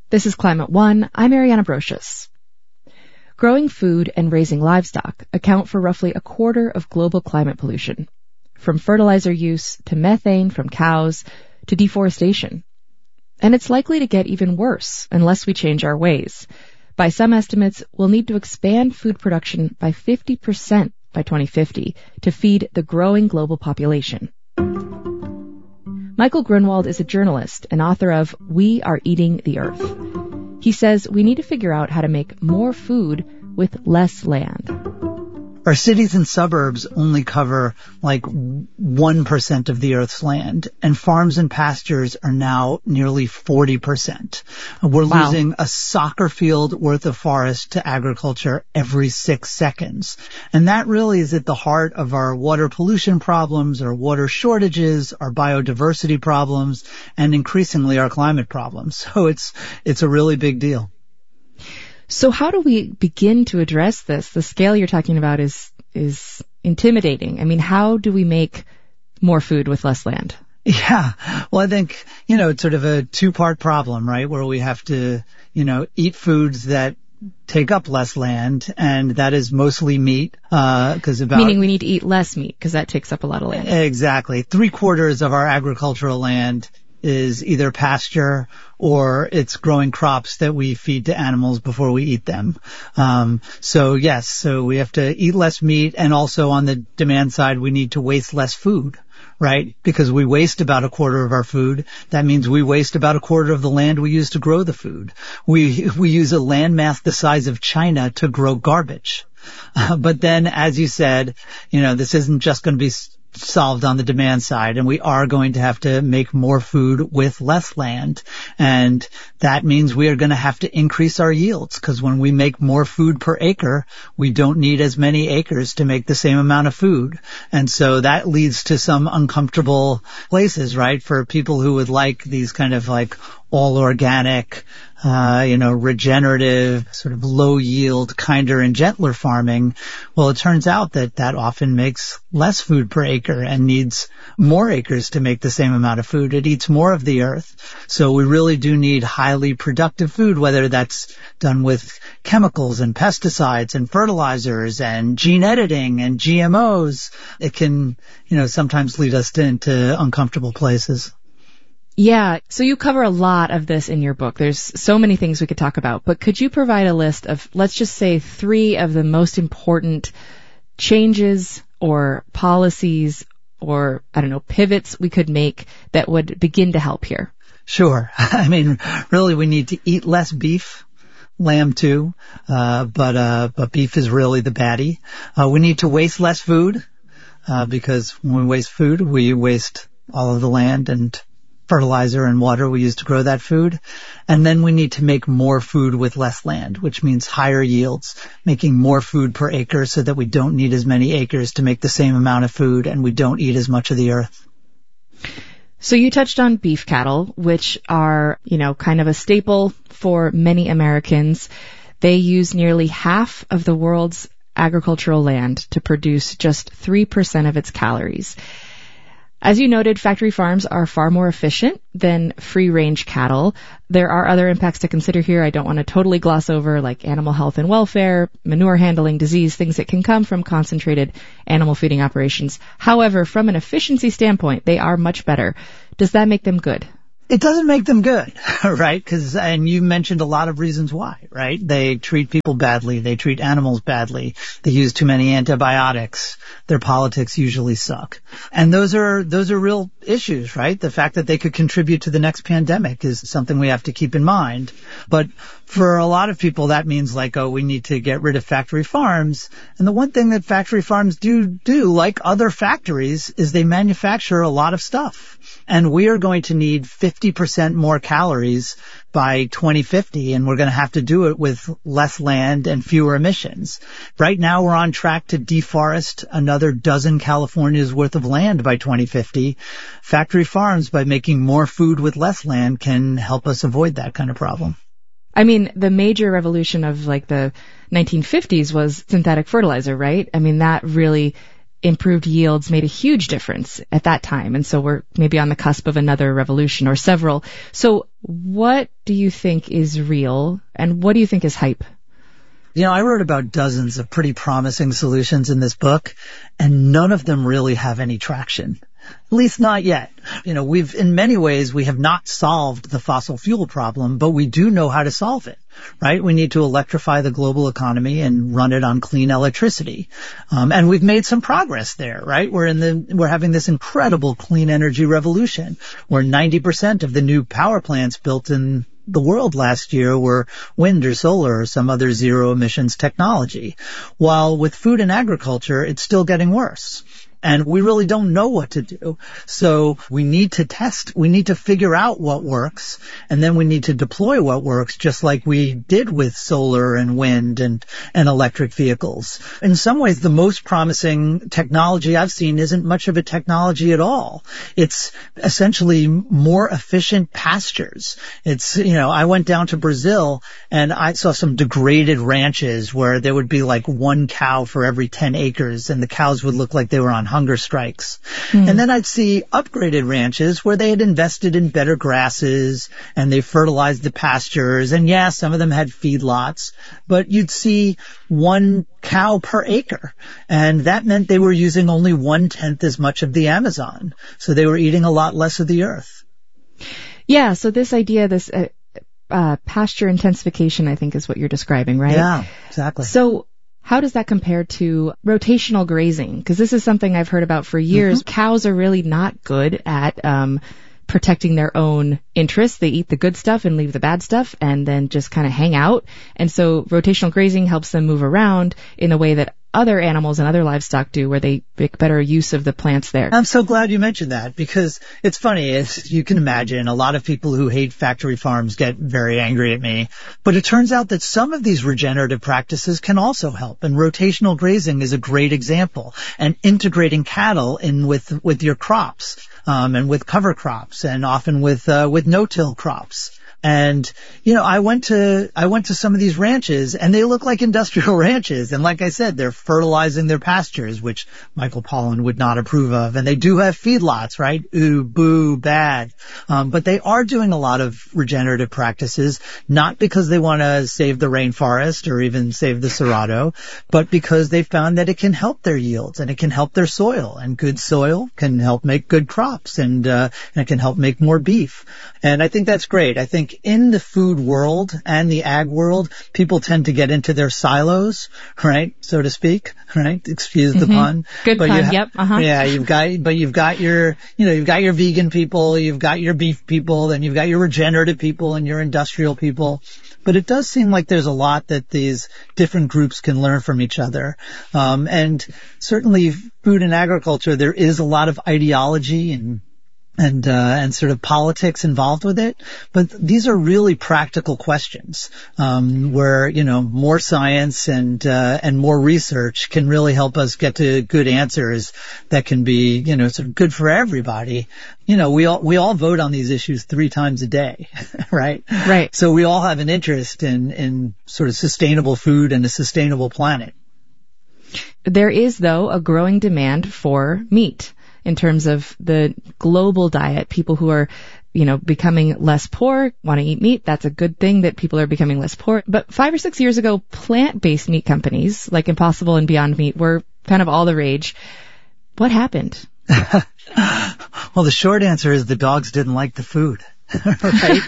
This is Climate One. I'm Ariana Brocious. Growing food and raising livestock account for roughly a quarter of global climate pollution, from fertilizer use to methane from cows to deforestation. And it's likely to get even worse unless we change our ways. By some estimates, we'll need to expand food production by 50% by 2050 to feed the growing global population. Michael Grunwald is a journalist and author of We Are Eating the Earth. He says we need to figure out how to make more food with less land. Our cities and suburbs only cover like 1% of the Earth's land, and farms and pastures are now nearly 40%. We're losing a soccer field worth of forest to agriculture every 6 seconds. And that really is at the heart of our water pollution problems, our water shortages, our biodiversity problems, and increasingly our climate problems. So it's a really big deal. So how do we begin to address this? The scale you're talking about is intimidating. I mean, how do we make more food with less land? Yeah. Well, I think, it's sort of a two-part problem, right? Where we have to, eat foods that take up less land, and that is mostly meat, meaning we need to eat less meat because that takes up a lot of land. Exactly. 3/4 of our agricultural land is either pasture or it's growing crops that we feed to animals before we eat them. So we have to eat less meat, and also on the demand side, we need to waste less food, right? Because we waste about a quarter of our food. That means we waste about a quarter of the land we use to grow the food. We use a landmass the size of China to grow garbage. But then, as you said, this isn't just going to be solved on the demand side, and we are going to have to make more food with less land. And that means we are going to have to increase our yields, because when we make more food per acre, we don't need as many acres to make the same amount of food. And so that leads to some uncomfortable places, right? For people who would like these kind of like all organic, regenerative, sort of low yield, kinder and gentler farming. Well, it turns out that often makes less food per acre and needs more acres to make the same amount of food. It eats more of the earth. So we really do need highly productive food, whether that's done with chemicals and pesticides and fertilizers and gene editing and GMOs. It can, sometimes lead us into uncomfortable places. Yeah, so you cover a lot of this in your book. There's so many things we could talk about, but could you provide a list of, let's just say, 3 of the most important changes or policies or, pivots we could make that would begin to help here? Sure. I mean, really, we need to eat less beef. Lamb too, but beef is really the baddie. We need to waste less food, because when we waste food, we waste all of the land and fertilizer and water we use to grow that food. And then we need to make more food with less land, which means higher yields, making more food per acre so that we don't need as many acres to make the same amount of food, and we don't eat as much of the earth. So you touched on beef cattle, which are, kind of a staple for many Americans. They use nearly half of the world's agricultural land to produce just 3% of its calories. As you noted, factory farms are far more efficient than free-range cattle. There are other impacts to consider here I don't want to totally gloss over, like animal health and welfare, manure handling, disease, things that can come from concentrated animal feeding operations. However, from an efficiency standpoint, they are much better. Does that make them good? It doesn't make them good, right? And you mentioned a lot of reasons why, right? They treat people badly. They treat animals badly. They use too many antibiotics. Their politics usually suck. And those are real issues, right? The fact that they could contribute to the next pandemic is something we have to keep in mind. But for a lot of people, that means we need to get rid of factory farms. And the one thing that factory farms do, like other factories, is they manufacture a lot of stuff. And we are going to need 50% more calories by 2050, and we're going to have to do it with less land and fewer emissions. Right now, we're on track to deforest another dozen California's worth of land by 2050. Factory farms, by making more food with less land, can help us avoid that kind of problem. I mean, the major revolution of the 1950s was synthetic fertilizer, right? I mean, that really improved yields made a huge difference at that time. And so we're maybe on the cusp of another revolution or several. So what do you think is real and what do you think is hype? I wrote about dozens of pretty promising solutions in this book, and none of them really have any traction. At least not yet. In many ways, we have not solved the fossil fuel problem, but we do know how to solve it, right? We need to electrify the global economy and run it on clean electricity. And we've made some progress there, right? We're having this incredible clean energy revolution where 90% of the new power plants built in the world last year were wind or solar or some other zero emissions technology. While with food and agriculture, it's still getting worse. And we really don't know what to do. So we need to test, we need to figure out what works, and then we need to deploy what works, just like we did with solar and wind and electric vehicles. In some ways, the most promising technology I've seen isn't much of a technology at all. It's essentially more efficient pastures. I went down to Brazil and I saw some degraded ranches where there would be like one cow for every 10 acres, and the cows would look like they were on hunger strikes. And then I'd see upgraded ranches where they had invested in better grasses and they fertilized the pastures. And yeah, some of them had feedlots, but you'd see one cow per acre. And that meant they were using only 1/10 as much of the Amazon. So they were eating a lot less of the earth. Yeah. So this idea, this pasture intensification, I think is what you're describing, right? Yeah, exactly. So how does that compare to rotational grazing? Because this is something I've heard about for years. Mm-hmm. Cows are really not good at protecting their own interests. They eat the good stuff and leave the bad stuff and then just kind of hang out. And so rotational grazing helps them move around in the way that other animals and other livestock do, where they make better use of the plants there. I'm so glad you mentioned that, because it's funny, as you can imagine, a lot of people who hate factory farms get very angry at me. But it turns out that some of these regenerative practices can also help, and rotational grazing is a great example. And integrating cattle in with your crops, and with cover crops, and often with no-till crops. And, I went to some of these ranches and they look like industrial ranches. And like I said, they're fertilizing their pastures, which Michael Pollan would not approve of. And they do have feedlots, right? Ooh, boo, bad. But they are doing a lot of regenerative practices, not because they want to save the rainforest or even save the Cerrado, but because they found that it can help their yields and it can help their soil, and good soil can help make good crops, and it can help make more beef. And I think that's great. I think in the food world and the ag world, people tend to get into their silos, right, so to speak, right? Excuse the pun. Good pun. Yep. Yeah, you've got your vegan people, you've got your beef people, then you've got your regenerative people and your industrial people. But it does seem like there's a lot that these different groups can learn from each other. And certainly food and agriculture, there is a lot of ideology and sort of politics involved with it. But these are really practical questions, where, more science and more research can really help us get to good answers that can be, sort of good for everybody. We all vote on these issues 3 times a day, right? Right. So we all have an interest in sort of sustainable food and a sustainable planet. There is, though, a growing demand for meat. In terms of the global diet, people who are, becoming less poor want to eat meat. That's a good thing that people are becoming less poor. But 5 or 6 years ago, plant-based meat companies like Impossible and Beyond Meat were kind of all the rage. What happened? Well, the short answer is the dogs didn't like the food. Right?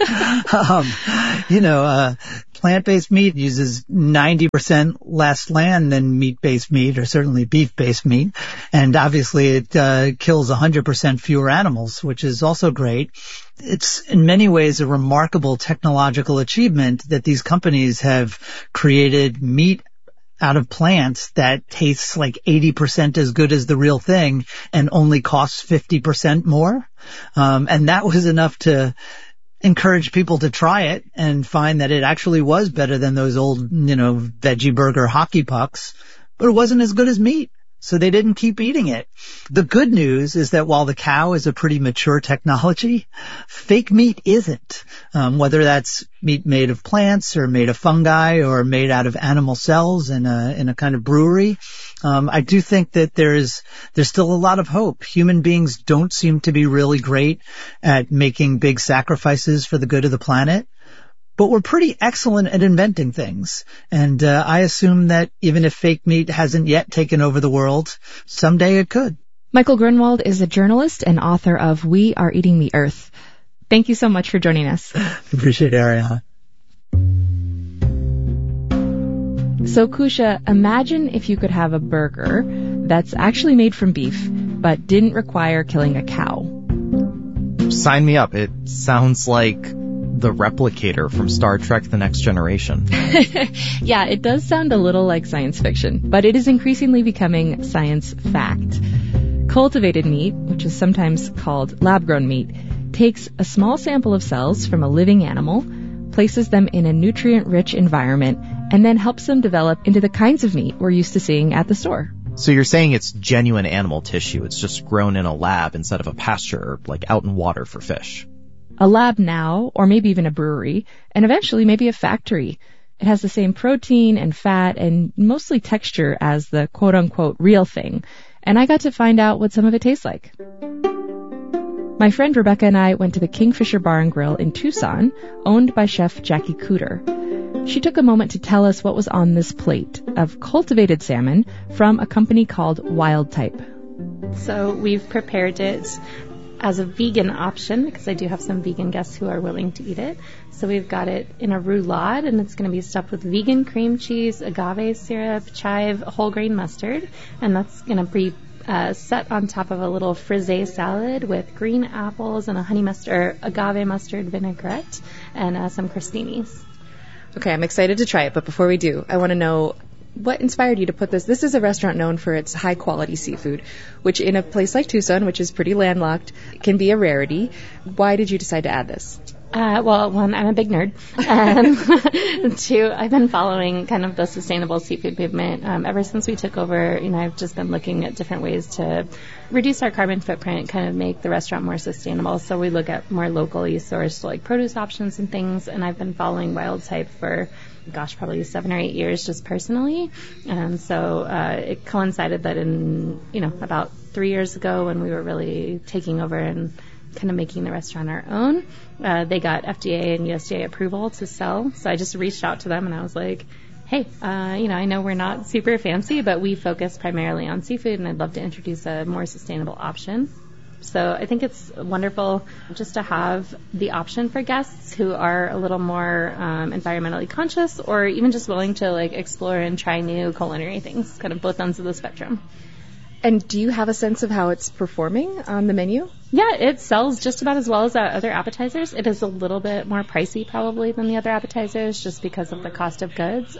Plant-based meat uses 90% less land than meat-based meat, or certainly beef-based meat. And obviously it kills 100% fewer animals, which is also great. It's in many ways a remarkable technological achievement that these companies have created meat out of plants that tastes like 80% as good as the real thing and only costs 50% more. And that was enough to encourage people to try it and find that it actually was better than those old, veggie burger hockey pucks, but it wasn't as good as meat. so they didn't keep eating it. The good news is that while the cow is a pretty mature technology, fake meat isn't. Whether that's meat made of plants or made of fungi or made out of animal cells in a kind of brewery, I do think that there's still a lot of hope. Human beings don't seem to be really great at making big sacrifices for the good of the planet. But we're pretty excellent at inventing things. And I assume that even if fake meat hasn't yet taken over the world, someday it could. Michael Grunwald is a journalist and author of We Are Eating the Earth. Thank you so much for joining us. Appreciate it, Ariana. So, Kusha, imagine if you could have a burger that's actually made from beef, but didn't require killing a cow. Sign me up. It sounds like the replicator from Star Trek The Next Generation. Yeah, it does sound a little like science fiction, but it is increasingly becoming science fact. Cultivated meat, which is sometimes called lab-grown meat, takes a small sample of cells from a living animal, places them in a nutrient-rich environment, and then helps them develop into the kinds of meat we're used to seeing at the store. So you're saying it's genuine animal tissue. It's just grown in a lab instead of a pasture, or like out in water for fish. A lab now, or maybe even a brewery, and eventually maybe a factory. It has the same protein and fat and mostly texture as the quote-unquote real thing. And I got to find out what some of it tastes like. My friend Rebecca and I went to the Kingfisher Bar and Grill in Tucson, owned by chef Jackie Cooter. She took a moment to tell us what was on this plate of cultivated salmon from a company called Wild Type. So we've prepared it as a vegan option, because I do have some vegan guests who are willing to eat it. So we've got it in a roulade, and it's going to be stuffed with vegan cream cheese, agave syrup, chive, whole grain mustard, and that's going to be set on top of a little frisee salad with green apples and a honey mustard, or agave mustard vinaigrette, and some crostinis. Okay, I'm excited to try it, but before we do, I want to know what inspired you to put this? This is a restaurant known for its high-quality seafood, which in a place like Tucson, which is pretty landlocked, can be a rarity. Why did you decide to add this? Well, one, I'm a big nerd. Two, I've been following kind of the sustainable seafood movement ever since we took over. I've just been looking at different ways to reduce our carbon footprint, kind of make the restaurant more sustainable. So we look at more locally sourced like produce options and things. And I've been following Wild Type for probably 7 or 8 years just personally. And so it coincided that in, about 3 years ago when we were really taking over and kind of making the restaurant our own, they got FDA and USDA approval to sell. So I just reached out to them and I was like, hey, I know we're not super fancy, but we focus primarily on seafood and I'd love to introduce a more sustainable option. So I think it's wonderful just to have the option for guests who are a little more environmentally conscious, or even just willing to explore and try new culinary things, kind of both ends of the spectrum. And do you have a sense of how it's performing on the menu? Yeah, it sells just about as well as other appetizers. It is a little bit more pricey probably than the other appetizers just because of the cost of goods,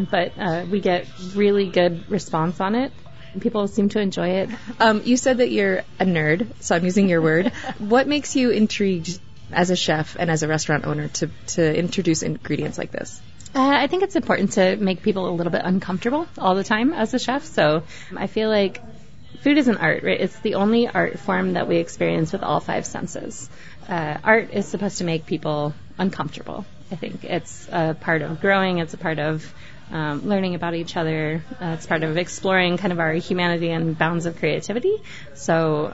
but we get really good response on it. People seem to enjoy it. You said that you're a nerd, so I'm using your word. What makes you intrigued as a chef and as a restaurant owner to introduce ingredients like this? I think it's important to make people a little bit uncomfortable all the time as a chef. So I feel like food is an art, right? It's the only art form that we experience with all 5 senses. Art is supposed to make people uncomfortable. I think it's a part of growing. It's a part of learning about each other. It's part of exploring kind of our humanity and bounds of creativity. So,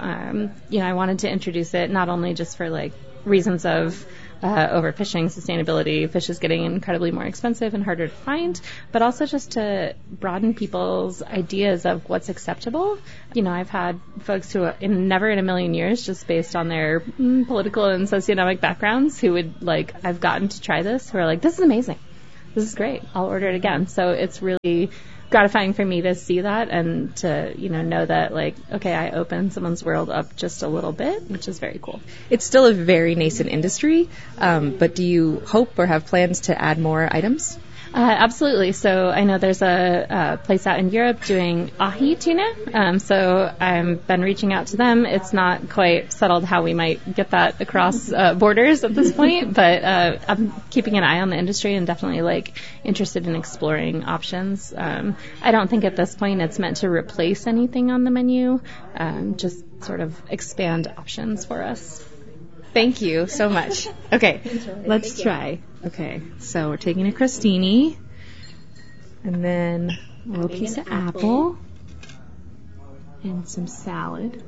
I wanted to introduce it not only just for reasons of overfishing, sustainability, fish is getting incredibly more expensive and harder to find, but also just to broaden people's ideas of what's acceptable. I've had folks who, never in a million years, just based on their political and socioeconomic backgrounds, who would I've gotten to try this, who are like, this is amazing. This is great. I'll order it again. So it's really gratifying for me to see that and to, know that okay, I opened someone's world up just a little bit, which is very cool. It's still a very nascent industry, but do you hope or have plans to add more items? Absolutely. So I know there's a place out in Europe doing ahi tuna. So I've been reaching out to them. It's not quite settled how we might get that across borders at this point, but I'm keeping an eye on the industry and definitely interested in exploring options. I don't think at this point it's meant to replace anything on the menu, just sort of expand options for us. Thank you so much. Okay, let's try. Okay, so we're taking a crostini, and then a little piece of apple, and some salad.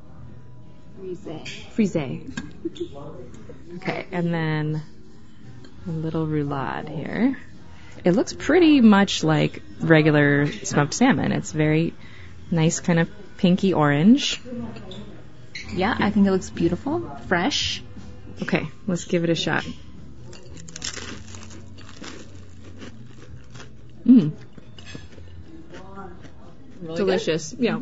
Frisee. Okay, and then a little roulade here. It looks pretty much like regular smoked salmon. It's very nice, kind of pinky orange. Yeah, I think it looks beautiful, fresh. Okay, let's give it a shot. Really delicious. Good? Yeah.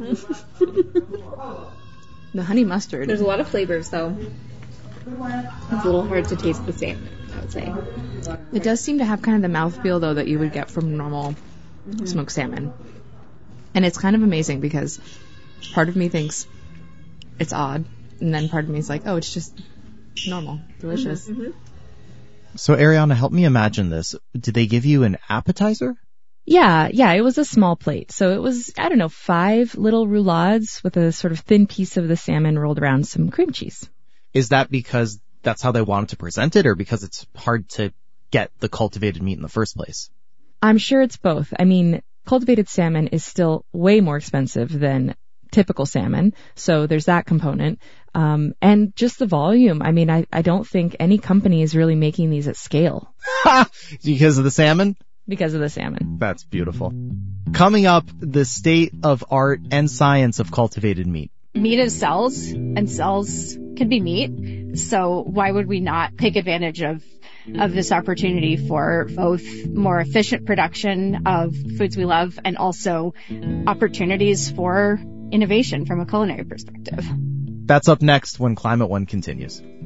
The honey mustard. There's a lot of flavors, though. It's a little hard to taste the same, I would say. It does seem to have kind of the mouthfeel, though, that you would get from normal smoked salmon. And it's kind of amazing because part of me thinks it's odd, and then part of me is like, oh, it's just normal, delicious. So Ariana, help me imagine this. Did they give you an appetizer? Yeah, it was a small plate. So it was, 5 little roulades with a sort of thin piece of the salmon rolled around some cream cheese. Is that because that's how they wanted to present it, or because it's hard to get the cultivated meat in the first place? I'm sure it's both. I mean, cultivated salmon is still way more expensive than typical salmon, so there's that component. And just the volume. I mean, I don't think any company is really making these at scale. Because of the salmon? Because of the salmon. That's beautiful. Coming up, the state of art and science of cultivated meat. Meat is cells, and cells can be meat. So why would we not take advantage of this opportunity for both more efficient production of foods we love and also opportunities for innovation from a culinary perspective? That's up next when Climate One continues.